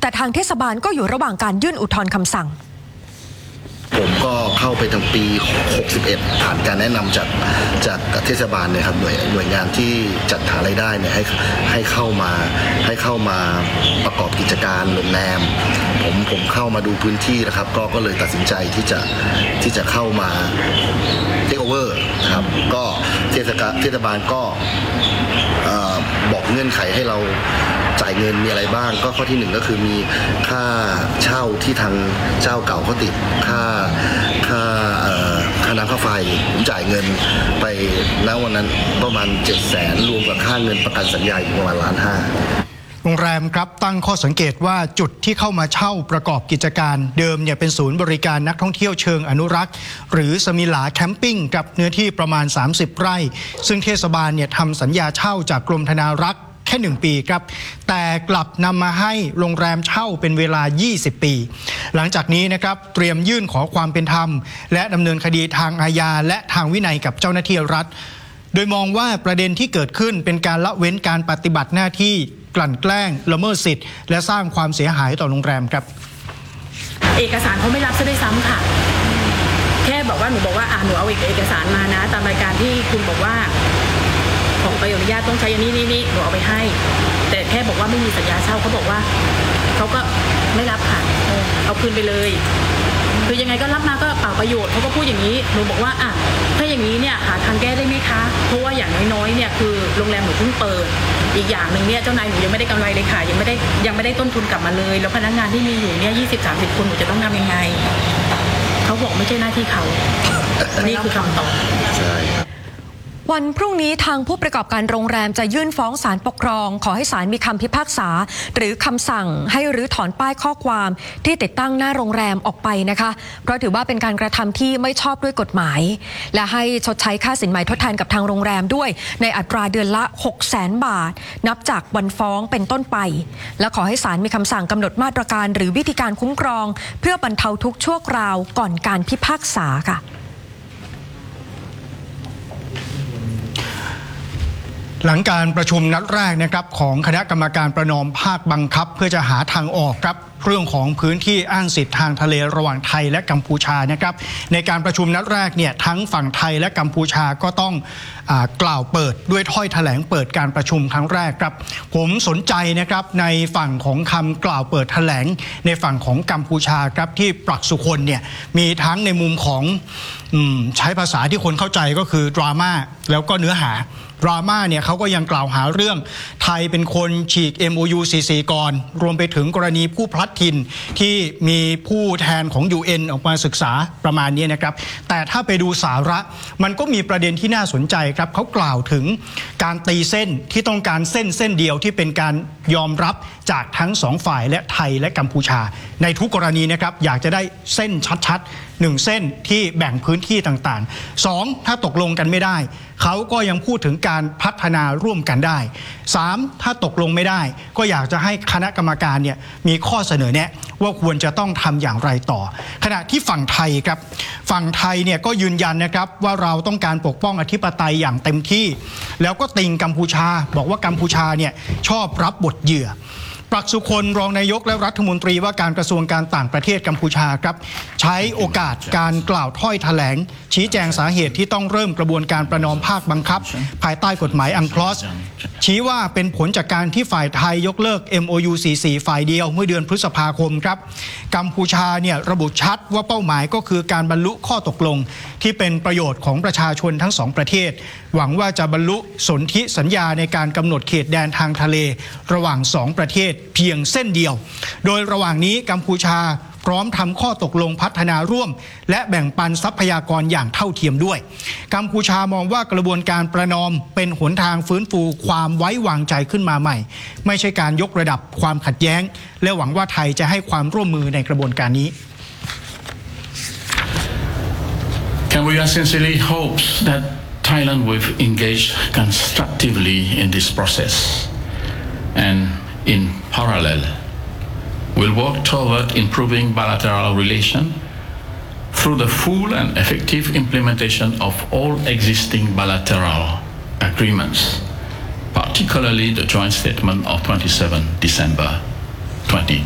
แต่ทางเทศบาลก็อยู่ระหว่างการยื่นอุทธรณ์คำสั่งผมก็เข้าไปตั้งปี 61 ผ่านการแนะนำจากเทศบาลเนี่ยครับหน่วยงานที่จัดหารายได้เนี่ยให้เข้ามาประกอบกิจการโรงแรมผมเข้ามาดูพื้นที่นะครับก็เลยตัดสินใจที่จะเข้ามาเทคโอเวอร์นะครับก็เทศบาลก็บอกเงื่อนไขให้เราจ่ายเงินมีอะไรบ้างก็ข้อที่หนึ่งก็คือมีค่าเช่าที่ทางเจ้าเก่าเขาติดค่าน้ำค่าไฟผมจ่ายเงินไปณวันนั้นประมาณ 700,000 รวมกับค่าเงินประกันสัญญาอีกประมาณ1.5 ล้านโรงแรมครับตั้งข้อสังเกตว่าจุดที่เข้ามาเช่าประกอบกิจการเดิมเนี่ยเป็นศูนย์บริการนักท่องเที่ยวเชิงอนุรักษ์หรือสมิลาแคมปิ้งกับเนื้อที่ประมาณ30 ไร่ซึ่งเทศบาลเนี่ยทำสัญญาเช่าจากกรมธนารักษ์แค่1 ปีครับแต่กลับนำมาให้โรงแรมเช่าเป็นเวลา20 ปีหลังจากนี้นะครับเตรียมยื่นขอความเป็นธรรมและดำเนินคดีทางอาญาและทางวินัยกับเจ้าหน้าที่รัฐโดยมองว่าประเด็นที่เกิดขึ้นเป็นการละเว้นการปฏิบัติหน้าที่กลั่นแกล้งละเมิดสิทธิ์และสร้างความเสียหายต่อโรงแรมครับเอกสารเขาไม่รับซะด้วยซ้ำค่ะแค่บอกว่าหนูบอกว่าหนูเอาเอกสารมานะตามรายการที่คุณบอกว่าของใบอนุญาตต้องใช้อันนี้หนูเอาไปให้แต่แค่บอกว่าไม่มีสัญญาเช่าเขาบอกว่าเขาก็ไม่รับค่ะเอาคืนไปเลยคือยังไงก็รับมาก็เปล่าประโยชน์เขาก็พูดอย่างนี้หนูบอกว่าถ้าอย่างนี้เนี่ยหาทางแก้ได้ไหมคะเพราะว่าอย่างน้อยๆเนี่ยคือโรงแรมหนูเพิ่งเปิดอีกอย่างหนึ่งเนี่ยเจ้านายหนูยังไม่ได้กำไรเลยค่ะยังไม่ได้ต้นทุนกลับมาเลยแล้วพนักงานที่มีอยู่เนี่ย20-30 คนหนูจะต้องทำยังไงเขาบอกไม่ใช่หน้าที่เขานี่คือคำตอบใช่วันพรุ่งนี้ทางผู้ประกอบการโรงแรมจะยื่นฟ้องศาลปกครองขอให้ศาลมีคำพิพากษาหรือคำสั่งให้รื้อถอนป้ายข้อความที่ติดตั้งหน้าโรงแรมออกไปนะคะเพราะถือว่าเป็นการกระทำที่ไม่ชอบด้วยกฎหมายและให้ชดใช้ค่าสินไหมทดแทนกับทางโรงแรมด้วยในอัตราเดือนละ 600,000 บาทนับจากวันฟ้องเป็นต้นไปและขอให้ศาลมีคำสั่งกำหนดมาตรการหรือวิธีการคุ้มครองเพื่อบรรเทาทุกข์ชั่วคราวก่อนการพิพากษาค่ะหลังการประชุมนัดแรกนะครับของคณะกรรมการประนอมภาคบังคับเพื่อจะหาทางออกครับเรื่องของพื้นที่อ้างสิทธิ์ทางทะเลระหว่างไทยและกัมพูชานะครับในการประชุมนัดแรกเนี่ยทั้งฝั่งไทยและกัมพูชาก็ต้องกล่าวเปิดด้วยถ้อยแถลงเปิดการประชุมครั้งแรกครับผมสนใจนะครับในฝั่งของคำกล่าวเปิดแถลงในฝั่งของกัมพูชาครับที่ปรักสุคนเนี่ยมีทั้งในมุมของใช้ภาษาที่คนเข้าใจก็คือดราม่าแล้วก็เนื้อหาดราม่าเนี่ยเขาก็ยังกล่าวหาเรื่องไทยเป็นคนฉีก MOU 44 ก่อนรวมไปถึงกรณีผู้พลัดถิ่นที่มีผู้แทนของ UN ออกมาศึกษาประมาณนี้นะครับแต่ถ้าไปดูสาระมันก็มีประเด็นที่น่าสนใจครับเขากล่าวถึงการตีเส้นที่ต้องการเส้นเดียวที่เป็นการยอมรับจากทั้งสองฝ่ายและไทยและกัมพูชาในทุกกรณีนะครับอยากจะได้เส้นชัดๆ1 เส้นที่แบ่งพื้นที่ต่างๆ2ถ้าตกลงกันไม่ได้เขาก็ยังพูดถึงการพัฒนาร่วมกันได้3ถ้าตกลงไม่ได้ก็อยากจะให้คณะกรรมการเนี่ยมีข้อเสนอแนะว่าควรจะต้องทำอย่างไรต่อขณะที่ฝั่งไทยครับฝั่งไทยเนี่ยก็ยืนยันนะครับว่าเราต้องการปกป้องอธิปไตยอย่างเต็มที่แล้วก็ติงกัมพูชาบอกว่ากัมพูชาเนี่ยชอบรับบทเหยื่อปรักสุคนรองนายกและรัฐมนตรีว่าการกระทรวงการต่างประเทศกัมพูชาครับใช้โอกาสการกล่าวถ้อยแถลงชี้แจงสาเหตุที่ต้องเริ่มกระบวนการประนอมภาคบังคับภายใต้กฎหมายอังคลอสชี้ว่าเป็นผลจากการที่ฝ่ายไทยยกเลิก MOU 44 ฝ่ายเดียวเมื่อเดือนพฤษภาคมครับกัมพูชาเนี่ยระบุชัดว่าเป้าหมายก็คือการบรรลุข้อตกลงที่เป็นประโยชน์ของประชาชนทั้ง2ประเทศหวังว่าจะบรรลุสนธิสัญญาในการกำหนดเขตแดนทางทะเลระหว่าง2ประเทศเพียงเส้นเดียวโดยระหว่างนี้กัมพูชาพร้อมทำข้อตกลงพัฒนาร่วมและแบ่งปันทรัพยากรอย่างเท่าเทียมด้วยกัมพูชามองว่ากระบวนการประนอมเป็นหนทางฟื้นฟูความไว้วางใจขึ้นมาใหม่ไม่ใช่การยกระดับความขัดแย้งและหวังว่าไทยจะให้ความร่วมมือในกระบวนการนี้ Cambodia sincerely hopes that Thailand will engage constructively in this process and in parallel will work toward improving bilateral relations through the full and effective implementation of all existing bilateral agreements, particularly the joint statement of 27 December 2020.